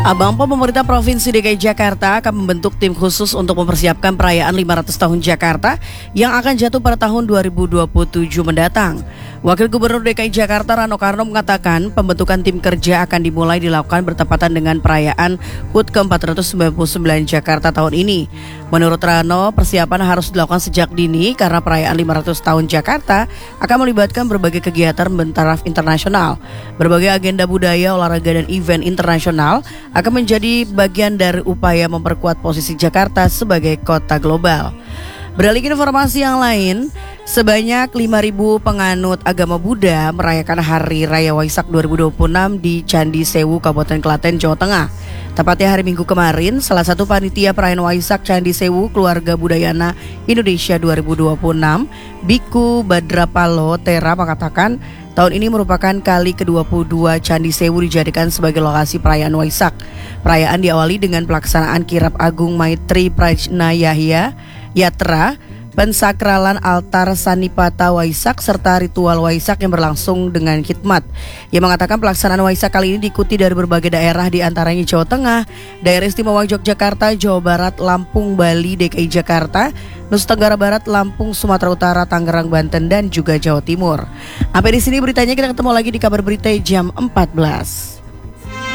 Abang POM pemerintah Provinsi DKI Jakarta akan membentuk tim khusus untuk mempersiapkan perayaan 500 tahun Jakarta yang akan jatuh pada tahun 2027 mendatang. Wakil Gubernur DKI Jakarta Rano Karno mengatakan pembentukan tim kerja akan dimulai dilakukan bertepatan dengan perayaan HUT ke-499 Jakarta tahun ini. Menurut Rano, persiapan harus dilakukan sejak dini karena perayaan 500 tahun Jakarta akan melibatkan berbagai kegiatan bertaraf internasional. Berbagai agenda budaya, olahraga, dan event internasional akan menjadi bagian dari upaya memperkuat posisi Jakarta sebagai kota global. Beralih ke informasi yang lain, sebanyak 5.000 penganut agama Buddha merayakan Hari Raya Waisak 2026 di Candi Sewu, Kabupaten Klaten, Jawa Tengah. Tepatnya hari Minggu kemarin, salah satu panitia perayaan Waisak Candi Sewu Keluarga Budayana Indonesia 2026, Biku Badrapalo Tera mengatakan tahun ini merupakan kali ke-22 Candi Sewu dijadikan sebagai lokasi perayaan Waisak. Perayaan diawali dengan pelaksanaan Kirap Agung Maitri Prajna Yatra, pensakralan altar Sanipata Waisak serta ritual Waisak yang berlangsung dengan khidmat. Ia mengatakan pelaksanaan Waisak kali ini diikuti dari berbagai daerah, di antaranya Jawa Tengah, Daerah Istimewa Yogyakarta, Jawa Barat, Lampung, Bali, DKI Jakarta, Nusa Tenggara Barat, Lampung, Sumatera Utara, Tangerang, Banten, dan juga Jawa Timur. Sampai di sini beritanya, kita ketemu lagi di kabar berita jam 14.